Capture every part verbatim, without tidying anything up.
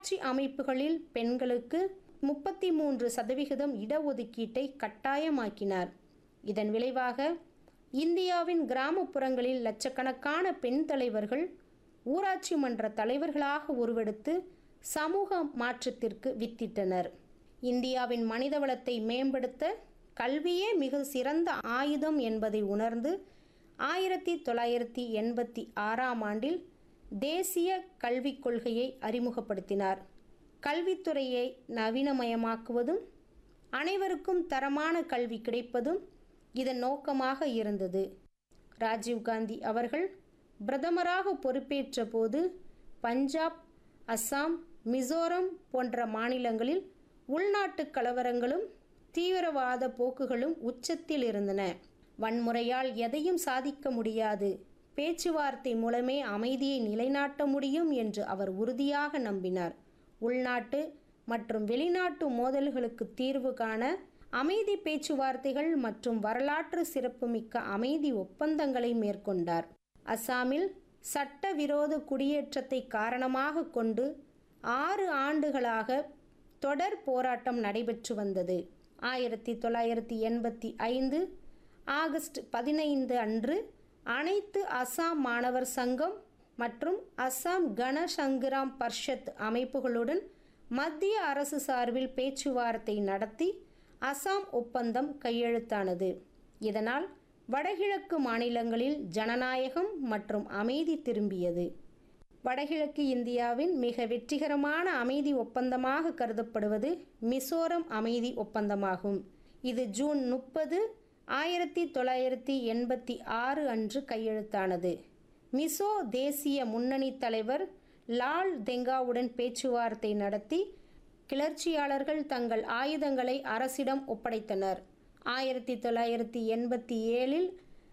உள்ளாட்சி அமைப்புகளில் பெண்களுக்கு முப்பத்தி மூன்று சதவிகிதம் இடஒதுக்கீட்டை கட்டாயமாக்கினார். இதன் விளைவாக இந்தியாவின் கிராமப்புறங்களில் லட்சக்கணக்கான பெண் தலைவர்கள் ஊராட்சி மன்ற தலைவர்களாக உருவெடுத்து சமூக மாற்றத்திற்கு வித்திட்டனர். இந்தியாவின் மனிதவளத்தை மேம்படுத்த கல்வியே மிக சிறந்த ஆயுதம் என்பதை உணர்ந்து ஆயிரத்தி தொள்ளாயிரத்தி எண்பத்தி ஆறாம் ஆண்டில் தேசிய கல்விக் கொள்கையை அறிமுகப்படுத்தினார். கல்வித்துறையை நவீனமயமாக்குவதும் அனைவருக்கும் தரமான கல்வி கிடைப்பதும் இதன் நோக்கமாக இருந்தது. ராஜீவ்காந்தி அவர்கள் பிரதமராக பொறுப்பேற்ற போது பஞ்சாப், அஸ்ஸாம், மிசோரம் போன்ற மாநிலங்களில் உள்நாட்டு கலவரங்களும் தீவிரவாத போக்குகளும் உச்சத்தில் இருந்தன. வன்முறையால் எதையும் சாதிக்க முடியாது, பேச்சுவார்த்தை மூலமே அமைதியை நிலைநாட்ட முடியும் என்று அவர் உறுதியாக நம்பினார். உள்நாட்டு மற்றும் வெளிநாட்டு மோதல்களுக்கு தீர்வு காண அமைதி பேச்சுவார்த்தைகள் மற்றும் வரலாற்று சிறப்புமிக்க அமைதி ஒப்பந்தங்களை மேற்கொண்டார். அஸ்ஸாமில் சட்டவிரோத குடியேற்றத்தை காரணமாக கொண்டு ஆறு ஆண்டுகளாக தொடர் போராட்டம் நடைபெற்று வந்தது. ஆயிரத்தி தொள்ளாயிரத்தி எண்பத்தி ஐந்து ஆகஸ்ட் பதினைந்து அன்று அனைத்து அஸ்ஸாம் மாணவர் சங்கம் மற்றும் அஸ்ஸாம் கண சங்கிராம் பர்ஷத் அமைப்புகளுடன் மத்திய அரசு சார்பில் பேச்சுவார்த்தை நடத்தி அஸ்ஸாம் ஒப்பந்தம் கையெழுத்தானது. இதனால் வடகிழக்கு மாநிலங்களில் ஜனநாயகம் மற்றும் அமைதி திரும்பியது. வடகிழக்கு இந்தியாவின் மிக வெற்றிகரமான அமைதி ஒப்பந்தமாக கருதப்படுவது மிசோரம் அமைதி ஒப்பந்தமாகும். இது ஜூன் முப்பது ஆயிரத்தி தொள்ளாயிரத்தி எண்பத்தி ஆறு அன்று கையெழுத்தானது. மிசோ தேசிய முன்னணி தலைவர் லால் தெங்காவுடன் பேச்சுவார்த்தை நடத்தி கிளர்ச்சியாளர்கள் தங்கள் ஆயுதங்களை அரசிடம் ஒப்படைத்தனர். ஆயிரத்தி தொள்ளாயிரத்தி எண்பத்தி ஏழில்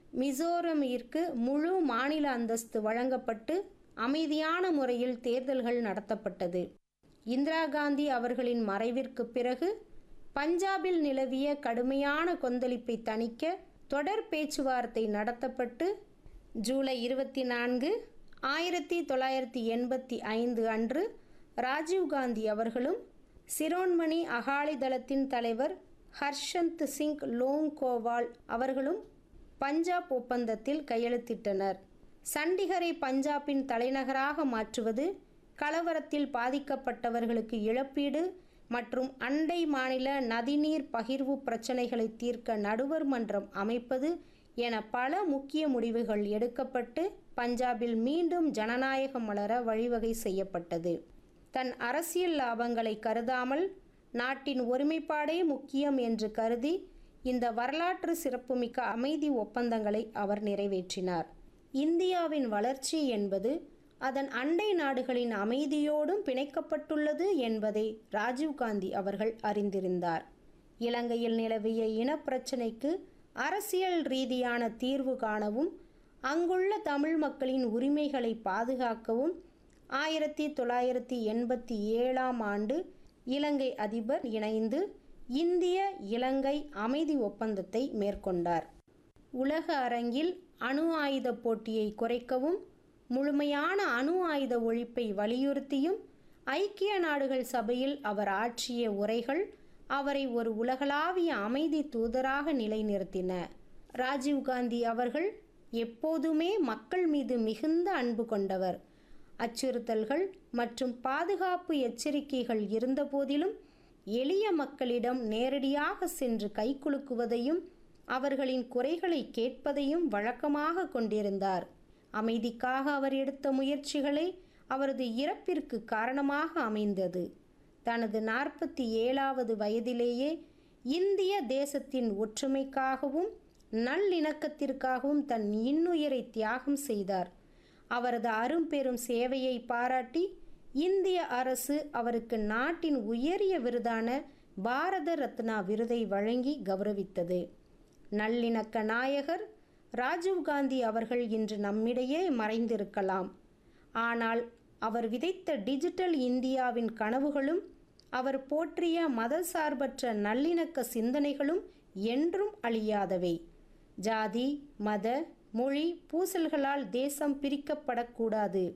மிசோரமிற்கு முழு மாநில அந்தஸ்து வழங்கப்பட்டு அமைதியான முறையில் தேர்தல்கள் நடத்தப்பட்டது. இந்திரா காந்தி அவர்களின் மறைவிற்கு பிறகு பஞ்சாபில் நிலவிய கடுமையான கொந்தளிப்பை தணிக்க தொடர் பேச்சுவார்த்தை நடத்தப்பட்டு ஜூலை இருபத்தி நான்கு ஆயிரத்தி தொள்ளாயிரத்தி எண்பத்தி ஐந்து அன்று ராஜீவ்காந்தி அவர்களும் சிரோன்மணி அகாலிதளத்தின் தலைவர் ஹர்ஷந்த் சிங் லோங்கோவால் அவர்களும் பஞ்சாப் ஒப்பந்தத்தில் கையெழுத்திட்டனர். சண்டிகரை பஞ்சாபின் தலைநகராக மாற்றுவது, கலவரத்தில் பாதிக்கப்பட்டவர்களுக்கு இழப்பீடு மற்றும் அண்டை மாநில நதிநீர் பகிர்வு பிரச்சினைகளை தீர்க்க நடுவர் மன்றம் அமைப்பது என பல முக்கிய முடிவுகள் எடுக்கப்பட்டு பஞ்சாபில் மீண்டும் ஜனநாயகம் மலர வழிவகை செய்யப்பட்டது. தன் அரசியல் லாபங்களை கருதாமல் நாட்டின் ஒருமைப்பாடே முக்கியம் என்று கருதி இந்த வரலாற்று சிறப்புமிக்க அமைதி ஒப்பந்தங்களை அவர் நிறைவேற்றினார். இந்தியாவின் வளர்ச்சி என்பது அதன் அண்டை நாடுகளின் அமைதியோடும் பிணைக்கப்பட்டுள்ளது என்பதை ராஜீவ்காந்தி அவர்கள் அறிந்திருந்தார். இலங்கையில் நிலவிய இனப்பிரச்சினைக்கு அரசியல் ரீதியான தீர்வு காணவும் அங்குள்ள தமிழ் மக்களின் உரிமைகளை பாதுகாக்கவும் ஆயிரத்தி தொள்ளாயிரத்தி எண்பத்தி ஏழாம் ஆண்டு இலங்கை அதிபர் இணைந்து இந்திய இலங்கை அமைதி ஒப்பந்தத்தை மேற்கொண்டார். உலக அரங்கில் அணு ஆயுத போட்டியை குறைக்கவும் முழுமையான அணு ஆயுத ஒழிப்பை வலியுறுத்தியும் ஐக்கிய நாடுகள் சபையில் அவர் ஆற்றிய உரைகள் அவரை ஒரு உலகளாவிய அமைதி தூதராக நிலைநிறுத்தின. ராஜீவ்காந்தி அவர்கள் எப்போதுமே மக்கள் மீது மிகுந்த அன்பு கொண்டவர். அச்சுறுத்தல்கள் மற்றும் பாதுகாப்பு எச்சரிக்கைகள் இருந்தபோதிலும் எளிய மக்களிடம் நேரடியாக சென்று கைகுலுக்குவதையும் அவர்களின் குறைகளை கேட்பதையும் வழக்கமாக கொண்டிருந்தார். அமைதிக்காக அவர் எடுத்த முயற்சிகளை அவரது இறப்பிற்கு காரணமாக அமைந்தது. தனது நாற்பத்தி ஏழாவது வயதிலேயே இந்திய தேசத்தின் ஒற்றுமைக்காகவும் நல்லிணக்கத்திற்காகவும் தன் இன்னுயிரை தியாகம் செய்தார். அவரது அரும்பெரும் சேவையை பாராட்டி இந்திய அரசு அவருக்கு நாட்டின் உயரிய விருதான பாரத ரத்னா விருதை வழங்கி கௌரவித்தது. நல்லிணக்க நாயகர் ராஜீவ்காந்தி அவர்கள் இன்று நம்மிடையே மறைந்திருக்கலாம். ஆனால் அவர் விதைத்த டிஜிட்டல் இந்தியாவின் கனவுகளும் அவர் போற்றிய மதசார்பற்ற நல்லிணக்க சிந்தனைகளும் என்றும் அழியாதவை. ஜாதி, மத, மொழி பூசல்களால் தேசம் பிரிக்கப்படக்கூடாது.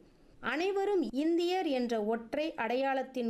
அனைவரும் இந்தியர் என்ற ஒற்றை அடையாளத்தின்